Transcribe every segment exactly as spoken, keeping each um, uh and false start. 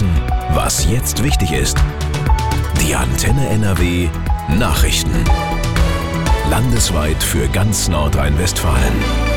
wissen, was jetzt wichtig ist. Die Antenne N R W Nachrichten. Landesweit für ganz Nordrhein-Westfalen.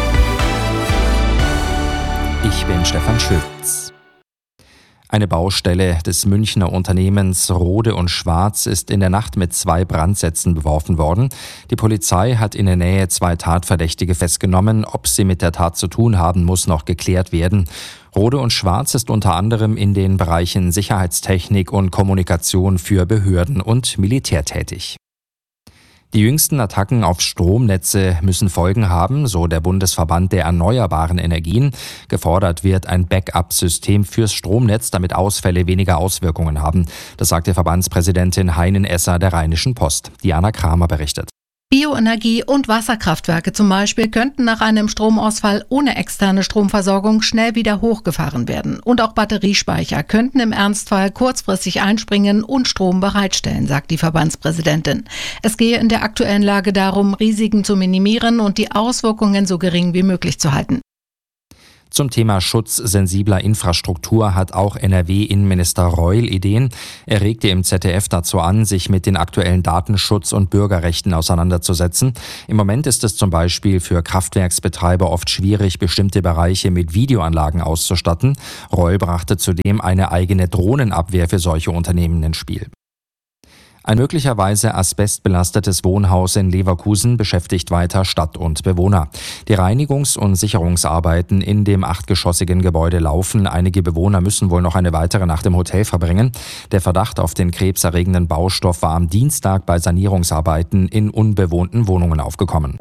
Ich bin Stefan Schütz. Eine Baustelle des Münchner Unternehmens Rohde und Schwarz ist in der Nacht mit zwei Brandsätzen beworfen worden. Die Polizei hat in der Nähe zwei Tatverdächtige festgenommen. Ob sie mit der Tat zu tun haben, muss noch geklärt werden. Rohde und Schwarz ist unter anderem in den Bereichen Sicherheitstechnik und Kommunikation für Behörden und Militär tätig. Die jüngsten Attacken auf Stromnetze müssen Folgen haben, so der Bundesverband der erneuerbaren Energien. Gefordert wird ein Backup-System fürs Stromnetz, damit Ausfälle weniger Auswirkungen haben. Das sagte Verbandspräsidentin Heinen Esser der Rheinischen Post. Diana Kramer berichtet. Bioenergie- und Wasserkraftwerke zum Beispiel könnten nach einem Stromausfall ohne externe Stromversorgung schnell wieder hochgefahren werden. Und auch Batteriespeicher könnten im Ernstfall kurzfristig einspringen und Strom bereitstellen, sagt die Verbandspräsidentin. Es gehe in der aktuellen Lage darum, Risiken zu minimieren und die Auswirkungen so gering wie möglich zu halten. Zum Thema Schutz sensibler Infrastruktur hat auch N R W-Innenminister Reul Ideen. Er regte im Z D F dazu an, sich mit den aktuellen Datenschutz- und Bürgerrechten auseinanderzusetzen. Im Moment ist es zum Beispiel für Kraftwerksbetreiber oft schwierig, bestimmte Bereiche mit Videoanlagen auszustatten. Reul brachte zudem eine eigene Drohnenabwehr für solche Unternehmen ins Spiel. Ein möglicherweise asbestbelastetes Wohnhaus in Leverkusen beschäftigt weiter Stadt und Bewohner. Die Reinigungs- und Sicherungsarbeiten in dem achtgeschossigen Gebäude laufen. Einige Bewohner müssen wohl noch eine weitere Nacht im Hotel verbringen. Der Verdacht auf den krebserregenden Baustoff war am Dienstag bei Sanierungsarbeiten in unbewohnten Wohnungen aufgekommen.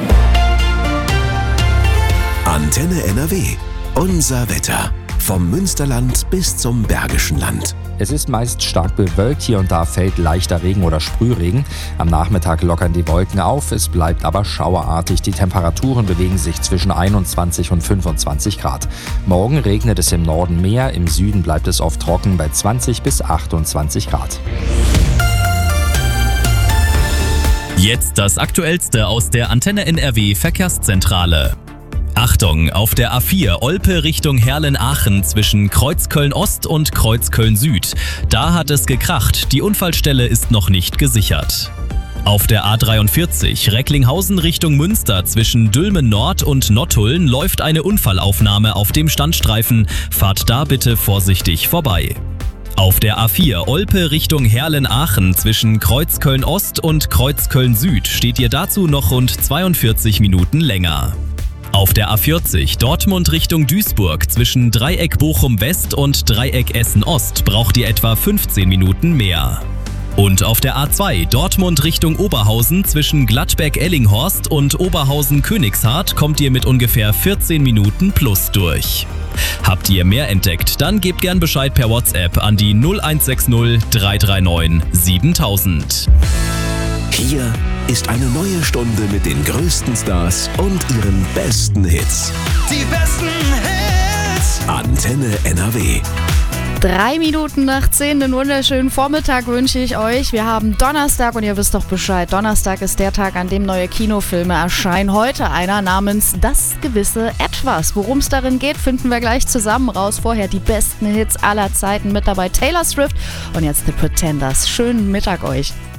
Antenne N R W. Unser Wetter. Vom Münsterland bis zum Bergischen Land. Es ist meist stark bewölkt, hier und da fällt leichter Regen oder Sprühregen. Am Nachmittag lockern die Wolken auf, es bleibt aber schauerartig. Die Temperaturen bewegen sich zwischen einundzwanzig und fünfundzwanzig Grad. Morgen regnet es im Norden mehr, im Süden bleibt es oft trocken bei zwanzig bis achtundzwanzig Grad. Jetzt das Aktuellste aus der Antenne N R W Verkehrszentrale. Achtung, auf der A vier Olpe Richtung Herlen-Aachen zwischen Kreuzköln-Ost und Kreuzköln-Süd. Da hat es gekracht, die Unfallstelle ist noch nicht gesichert. Auf der A dreiundvierzig Recklinghausen Richtung Münster zwischen Dülmen-Nord und Nottuln läuft eine Unfallaufnahme auf dem Standstreifen. Fahrt da bitte vorsichtig vorbei. Auf der A vier Olpe Richtung Herlen-Aachen zwischen Kreuzköln-Ost und Kreuzköln-Süd steht ihr dazu noch rund zweiundvierzig Minuten länger. Auf der A vierzig Dortmund Richtung Duisburg zwischen Dreieck Bochum West und Dreieck Essen Ost braucht ihr etwa fünfzehn Minuten mehr. Und auf der A zwei Dortmund Richtung Oberhausen zwischen Gladbeck-Ellinghorst und Oberhausen-Königshardt kommt ihr mit ungefähr vierzehn Minuten plus durch. Habt ihr mehr entdeckt, dann gebt gern Bescheid per WhatsApp an die null eins sechs null drei drei neun siebentausend. Hier ist eine neue Stunde mit den größten Stars und ihren besten Hits. Die besten Hits. Antenne N R W. Drei Minuten nach zehn, einen wunderschönen Vormittag wünsche ich euch. Wir haben Donnerstag und ihr wisst doch Bescheid. Donnerstag ist der Tag, an dem neue Kinofilme erscheinen. Heute einer namens Das gewisse Etwas. Worum es darin geht, finden wir gleich zusammen raus. Vorher die besten Hits aller Zeiten mit dabei. Taylor Swift und jetzt The Pretenders. Schönen Mittag euch.